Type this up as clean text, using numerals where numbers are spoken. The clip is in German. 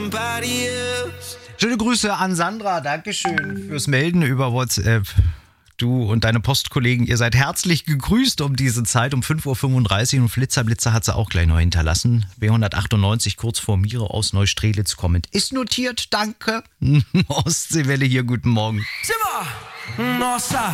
Schöne Grüße an Sandra, Dankeschön fürs Melden über WhatsApp. Du und deine Postkollegen, ihr seid herzlich gegrüßt um diese Zeit, um 5.35 Uhr. Und Flitzerblitzer hat sie auch gleich noch hinterlassen. B198 kurz vor Mire aus Neustrelitz kommend. Ist notiert, danke. Ostseewelle hier, guten Morgen. Nossa!